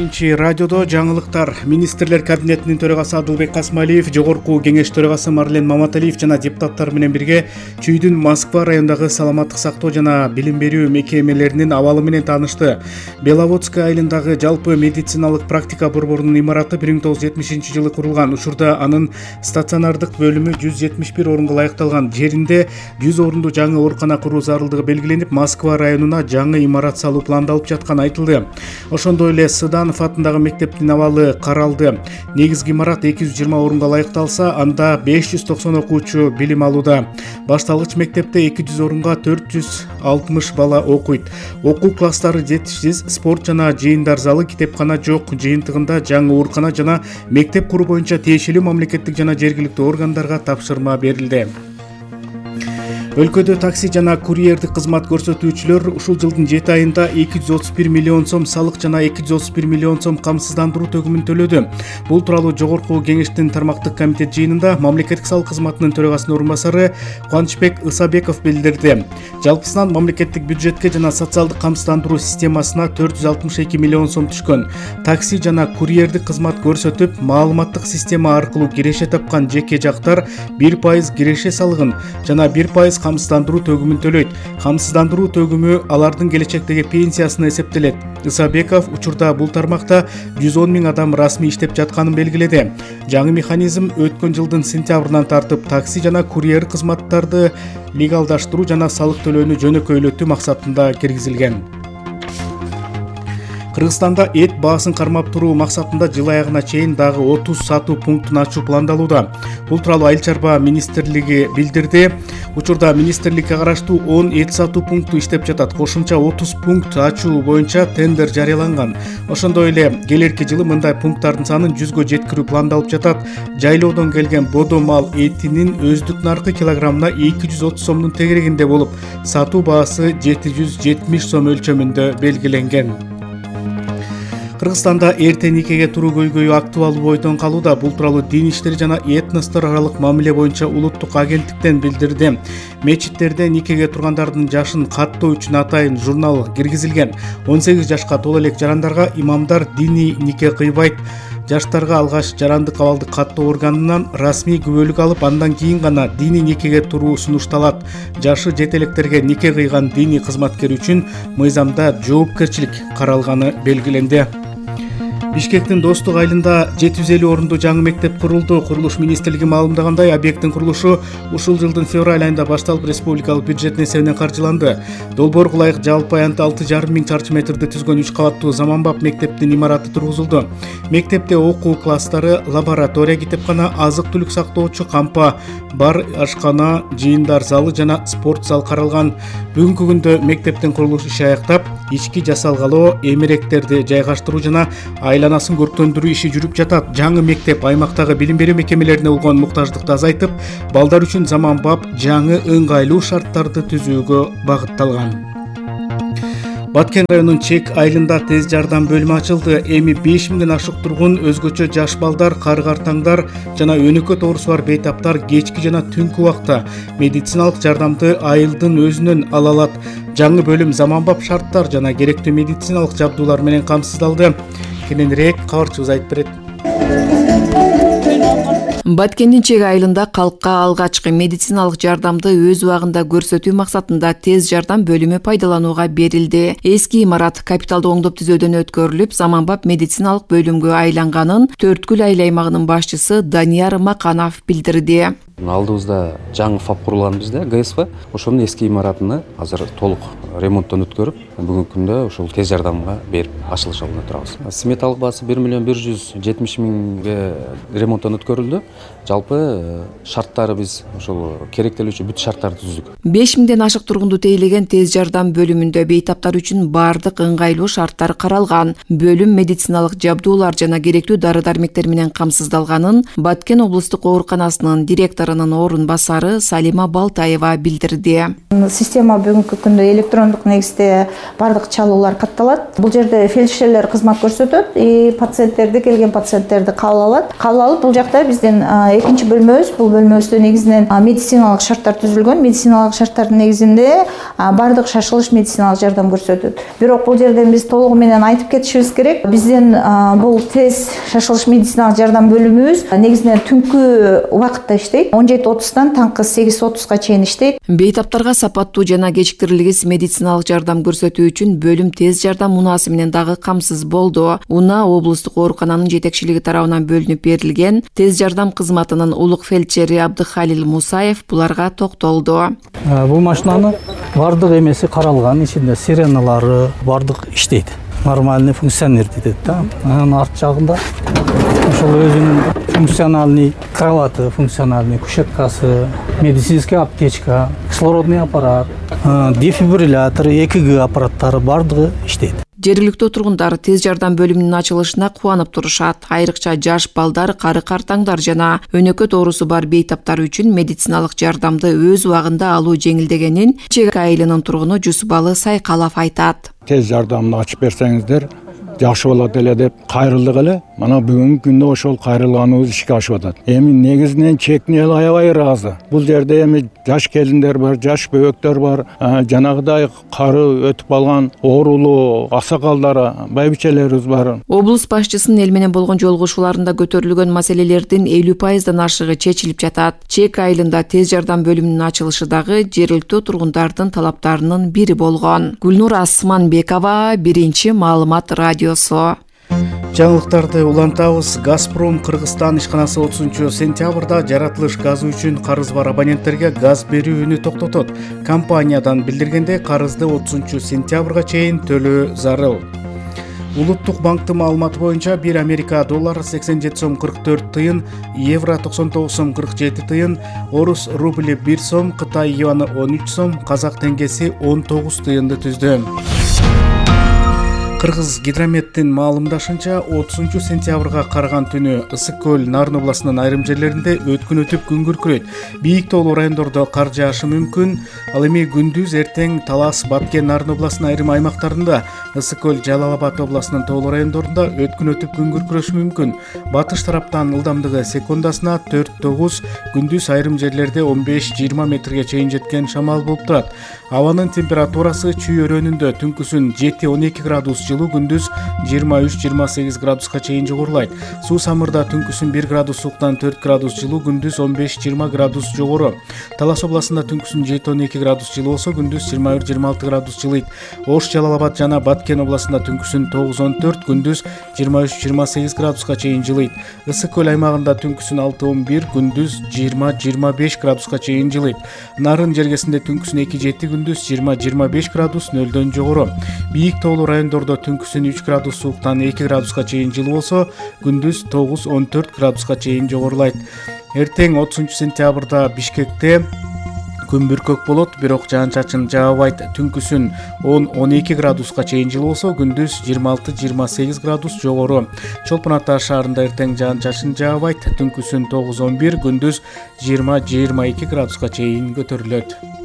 Биринчи радиодо жаңылыктар. Министрлер кабинетинин төрагасы Адылбек Касмалиев, жогорку кеңеш төрагасы Марлен Маматалиев жана депутаттар менен бирге Чүйдүн Москва районундагы саламаттык сактоо жана билим берүү мекемелеринин абалы менен таанышты. Беловодская айылындагы жалпы медициналык практика борборунун имараты 1970-жылы курулган. Учурда анын стационардык бөлүмү 171 орунга ылайыкталган. Жеринде 100 орундуу жаңы оорукана куруу зарылдыгы белгиленип, Москва районуна жаңы имарат салуу пландалып жатканы айтылды. Ошондой эле Сыданов атындагы мектептин абалы каралды. Негизги имарат 220 орунга ылайыкталса, анда 590 окуучу билим алууда. Башталгыч мектепте 200 орунга 460 бала окуйт. Окуу класстары жетишсиз, спорт жана жыйындар залы, китепкана жок. Жыйынтыгында жаңы оорукана жана мектеп куруу боюнча тиешелүү мамлекеттик жана жергиликтүү органдарга тапшырма берилди. Өлкөдө такси жана курьердик кызмат көрсөтүүчүлөр ушул жылдын 7 айында 231 миллион сом салык жана 231 миллион сом камсыздандыруу төгүмүн төлөдү. Бул тууралуу жогорку кеңештин тармактык комитет жыйынында мамлекеттик салык кызматынын төрагасынын орун басары Кубанычбек Ысабеков билдирди. Жалпысынан мамлекеттик бюджетке жана социалдык камсыздандыруу системасына 462 миллион сом түшкөн. Такси жана курьердик кызмат көрсөтүп, маалыматтык система аркылуу киреше тапкан жеке жактар 1% киреше салыгын жана 1% камсыздандыруу төгүмүн төлөйт. Камсыздандыруу төгүмү алардын келечектеги пенсиясына эсептелет. Ысабеков учурда бул тармакта 110 миң адам расмий иштеп жатканын белгиледи. Жаңы механизм өткөн жылдын сентябрынан тартып такси жана курьер кызматтарды легалдаштыруу жана салык төлөөнү жөнөкөйлөтүү максатында киргизилген. Кыргызстанда эт баасын кармап туруу максатында жыл аягына чейин дагы 30 сатуу пунктун ачуу пландалууда. Бул тууралуу Айыл чарба министрлиги билдирди. Учурда министрликке караштуу 10 эт сатуу пункту иштеп жатат. Кошумча 30 пункт ачуу боюнча тендер жарыяланган. Ошондой эле келерки жылы мындай пункттардын санын 100гө жеткирүү пландалып жатат. Жайлоодон келген бодо мал этинин өздүк наркы килограммына 230 сомдун тегерегинде болуп, сатуу баасы 770 сом өлчөмүндө белгиленген. Кыргызстанда эрте никеге туруу көйгөйү актуалдуу бойдон калууда. Бул тууралуу дин иштери жана этностор аралык мамиле боюнча улуттук агенттиктен билдирди. Мечиттерде никеге тургандардын жашын каттоо үчүн атайын журнал киргизилген. 18 жашка толо элек жарандарга имамдар диний нике кыйбайт. Жаштарга алгач жарандык абалды каттоо органынан расмий күбөлүк алып, андан кийин гана диний никеге туруу сунушталат. Жашы жете электерге нике кыйган диний кызматкер үчүн мыйзамда жоопкерчилик каралганы белгиленди. Бишкектин Достук айылында 750 орундуу жаңы мектеп курулду. Курулуш министрлиги маалымдагандай, объекттин курулушу ушул жылдын февраль айында башталып, республикалык бюджеттин эсебинен каржыланды. Долбоорго ылайык жалпы аянты 6,5 миң чарчы метрди түзгөн 3 кабаттуу заманбап мектептин имараты тургузулду. Мектепте окуу класстары, лаборатория, китепкана, азык-түлүк сактоочу кампа, бар, ашкана, жыйындар залы жана спорт зал каралган. Бүгүнкү күндө мектептин курулуш иши аяктап, ички жасалгалоо, эмеректерди жайгаштыруу жана айланасын көрктөндүрүү иши жүрүп жатат. Жаңы мектеп аймактагы билим берүү мекемелерине болгон муктаждыкты азайтып, балдар үчүн заманбап, жаңы ыңгайлуу шарттарды түзүүгө багытталган. Баткен районунун Чек айылында тез жардам бөлүмү ачылды. Эми 5 миңден ашык тургун, өзгөчө жаш балдар, каргартаңдар жана өнөкөт оорусу бар бейтаптар кечки жана түнкү убакта медициналык жардамды айылдын өзүнөн ала алат. Жаңы бөлүм заманбап шарттар жана керектүү медициналык жабдуулар менен камсыздалды. Кененирээк кабарчыбыз айтып берет. Баткендин Чек айылында калкка алгачкы медициналык жардамды өз убагында көрсөтүү максатында тез жардам бөлүмү пайдаланууга берилди. Эски имарат капиталдык оңдоп түзөөдөн өткөрүлүп, заманбап медициналык бөлүмгө айланганын Төрткүл айыл аймагынын башчысы Данияр Маканов билдирди. Алдыбызда жаңы ФАП курулган бизде, ГСВ. Ошонун эски имаратыны азыр толук ремонттон өткөрүп, бүгүнкү күндө ушул тез жардамга берип ачылыш алдында турабыз. Сметалык баасы 1 миллион 170 миңге ремонттон өткөрүлдү. Жалпы шарттары биз ушул керектелүүчү бүт шарттарды түздүк. 5 миңден ашык тургунду тейлеген тез жардам бөлүмүндө бейтаптар үчүн бардык ыңгайлуу шарттар каралган. Бөлүм медициналык жабдуулар жана керектүү дары-дармектер менен камсыздалганын Баткен облустук ооруканасынын директорунун орун басары Салима Балтаева билдирди. Система бүгүнкү күндө электрондук негизде бардык чалуулар катталат. Бул жерде фельдшерлер кызмат көрсөтөт, келген пациенттерди кабыл алат. Кабыл алып, бул жакта биздин экинчи бөлмөбүз, бул бөлмөбүздө негизинен медициналык шарттар түзүлгөн. Медициналык шарттардын негизинде бардык шашылыш медициналык жардам көрсөтөт. Бирок бул жерден биз толугу менен айтып кетишибиз керек. Биздин бул тез шашылыш медициналык жардам бөлүмүбүз негизинен түнкү убакытта иштейт. 17:30-дан таңкы 8:30-га чейин иштейт. Бейтаптарга сапаттуу жана кечиктирилгис медициналык жардам көрсөтүү үчүн бөлүм тез жардам унаасы менен дагы камсыз болду. Унаа облустук оорукананын жетекчилиги тарабынан бөлүнүп берилген тез жардам кызматынын улук фельдшери Абдыхалил Мусаев буларга токтолду. Бул машинанын бардык эмеси каралган, ичинде сиреналары бардык иштейт. Нормальный функционирует дейт да. Анын арт жагында ошол өзүнүн функциональный кроваты, функциональный кушеткасы, медицинский аптечка, кислородный аппарат, дефибриллятор, ЭКГ аппараттары бардыгы иштейт. Жергиликтүү тургундар тез жардам бөлүмүнүн ачылышына кубанып турушат. Айрыкча жаш балдар, кары картаңдар жана өнөкөт оорусу бар бейтаптар үчүн медициналык жардамды өз убагында алуу жеңилдегенин Чек айылынын тургуну Жусупалы Сайкалов айтат. Тез жардамды ачып берсеңиздер жакшы болот эле деп кайрылдык эле. Мана бүгүнкү күндө ошол кайрылганыбыз ишке ашып атат. Эми негизинен чектин эл аябай ыраазы. Бул жерде эми жаш келиндер бар, жаш бөбөктөр бар, жанагыдай кары өтүп калган оорулуу аксакалдар, байбичелерибиз бар. Облус башчысынын эл менен болгон жолугушууларында көтөрүлгөн маселелердин 50%дан ашыгы чечилип жатат. Чек айылында тез жардам бөлүмүнүн ачылышы дагы жергиликтүү тургундардын талаптарынын бири болгон. Гүлнур Асманбекова, Биринчи маалымат радиосу. Жаңылыктарды улантабыз. Газпром Кыргызстан ишканасы 30-сентябрда жаратылыш газы үчүн карызы бар абоненттерге газ берүүнү токтотот. Компаниядан билдиргенде карызды 30-сентябрга чейин төлөө зарыл. Улуттук банктын маалыматы боюнча 1 Америка доллары 87 сом 44 тыйын, евро 99 сом 47 тыйын, орус рубли 1 сом, Кытай юаны 13 сом, казак теңгеси 19 тыйынды түздү. Кыргыз гидрометтин маалымдашынча 30-сентябрга караган түнү Ысык көл Нарын областынын айрым жерлеринде өткүн өтүп күн күркүрөйт. Бийик тоолуу райондордо кар жаашы мүмкүн. Ал эми күндүз эртең Талас, Баткен, Нарын областынын айрым аймактарында, Ысык көл Жалал Абад областынын тоолуу райондорунда өткүн өтүп күн күркүрөшү мүмкүн. Батыш тараптан ылдамдыгы секундасына 4-9, күндүз айрым жерлерде 15-20 метрге чейин жеткен шамал болуп турат. Абанын температурасы чүй өрөөнүндө түнкүсүн 7-12 градус жылуу, күндүз 23-28 градуска чейин жогорулайт. Суу самырда түнкүсүн 1 градус сууктан 4 градус жылуу, күндүз 15-20 градус жогору. Талас областында түнкүсүн 7-12 градус жылуу болсо, күндүз 21-26 градус жылыйт. Ош, Жалал Абад жана Баткен областында түнкүсүн 9-14, күндүз 23-28 градуска чейин жылыйт. Ысык көл аймагында түнкүсүн 6-11, күндүз 20-25 градуска чейин жылыйт. Нарын жергесинде түнкүсүн 2-7, күндүз 20-25 градус нөлдөн жогору. Бийик тоолуу райондордо түнкүсүн 3 градус сууктан 2 градуска чейин жылуу болсо, күндүз 9-14 градуска чейин жогорулайт. Эртең 30-сентябрда Бишкекте күн бүркөк болот, бирок жаан-чачын жаабайт. Түнкүсүн 10-12 градуска чейин жылуу болсо, күндүз 26-28 градус жогору. Чолпон Ата шаарында эртең жаан-чачын жаабайт. Түнкүсүн 9-11, күндүз 20-22 градуска чейин көтөрүлөт.